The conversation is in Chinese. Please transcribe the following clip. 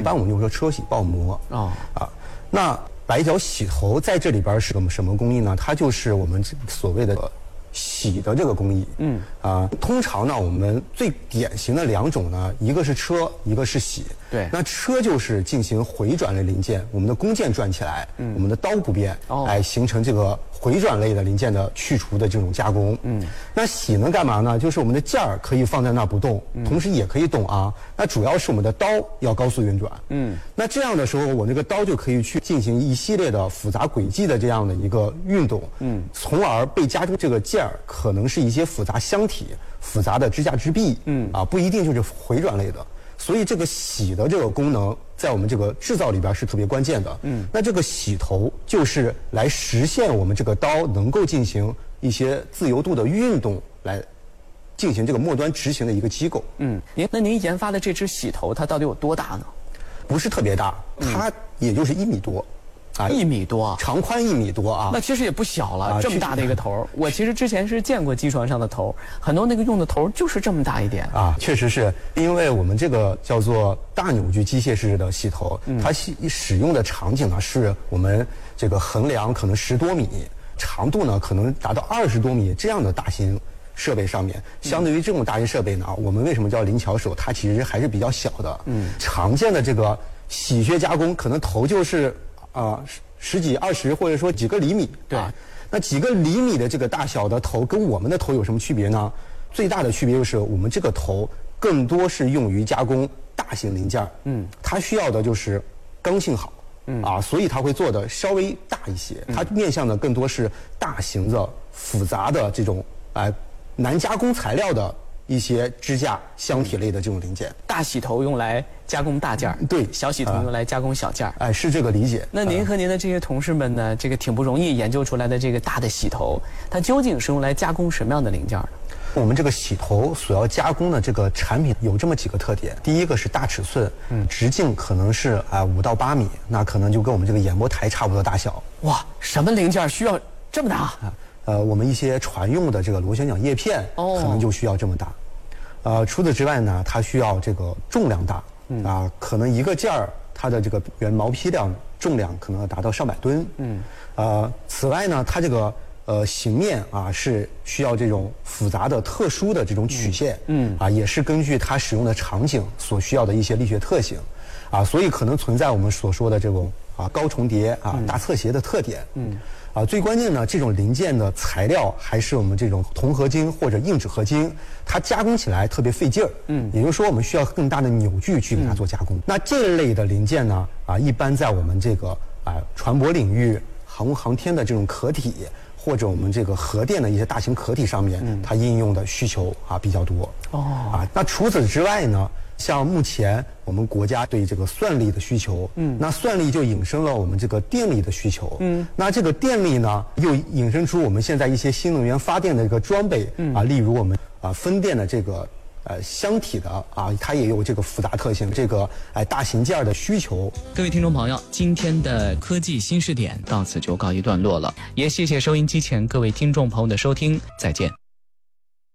般我们就说车洗爆膜那白角洗头在这里边是什么工艺呢？它就是我们所谓的洗的这个工艺。通常呢，我们最典型的两种呢，一个是车，一个是洗。 对， 那车就是进行回转类零件，我们的工件转起来，我们的刀不变，来形成这个回转类的零件的去除的这种加工。那洗呢干嘛呢？就是我们的件儿可以放在那儿不动，同时也可以动啊。那主要是我们的刀要高速运转。那这样的时候，我这个刀就可以去进行一系列的复杂轨迹的这样的一个运动。从而被加工这个件儿可能是一些复杂箱体、复杂的支架支臂。不一定就是回转类的。所以这个洗的这个功能在我们这个制造里边是特别关键的。那这个洗头就是来实现我们这个刀能够进行一些自由度的运动，来进行这个末端执行的一个机构。 那您研发的这只洗头它到底有多大呢？ 不是特别大，它也就是1米多。 1米多， 长宽1米多啊， 那其实也不小了。这么大的一个头，我其实之前是见过机床上的头，很多那个用的头就是这么大一点确实是因为我们这个叫做大扭矩机械式的洗头，它使用的场景呢是我们这个横梁可能10多米，长度呢可能达到20多米这样的大型设备上面。相对于这种大型设备呢，我们为什么叫灵巧手？它其实还是比较小的。常见的这个洗削加工，可能头就是10几20或者说几个厘米。 对， 那几个厘米的这个大小的头跟我们的头有什么区别呢？最大的区别就是我们这个头更多是用于加工大型零件。它需要的就是刚性好。所以它会做的稍微大一些。它面向的更多是大型的复杂的这种难加工材料的一些支架箱体类的这种零件。 大洗头用来加工大件儿， 对， 小洗头用来加工小件儿。 是这个理解。 那您和您的这些同事们呢，这个挺不容易研究出来的这个大的洗头，它究竟是用来加工什么样的零件呢？ 我们这个洗头所要加工的这个产品有这么几个特点。第一个是大尺寸，直径可能是5到8米，那可能就跟我们这个眼膜台差不多大小。 哇，什么零件需要这么大？ 我们一些船用的这个螺旋桨叶片，可能就需要这么大。除此之外呢，它需要这个重量大。可能一个件儿它的这个原毛坯量重量可能要达到上百吨。此外呢，它这个形面是需要这种复杂的特殊的这种曲线。也是根据它使用的场景所需要的一些力学特性。所以可能存在我们所说的这种高重叠大侧斜的特点。最关键呢，这种零件的材料还是我们这种铜合金或者硬酯合金，它加工起来特别费劲儿。也就是说我们需要更大的扭矩去给它做加工。那这类的零件呢，一般在我们这个船舶领域、航空航天的这种壳体，或者我们这个核电的一些大型壳体上面，它应用的需求比较多。那除此之外呢，像目前我们国家对这个算力的需求，那算力就引申了我们这个电力的需求。那这个电力呢，又引申出我们现在一些新能源发电的一个装备。例如我们风电的这个箱体的它也有这个复杂特性，这个大型件的需求。 各位听众朋友，今天的科技新视点到此就告一段落了，也谢谢收音机前各位听众朋友的收听，再见。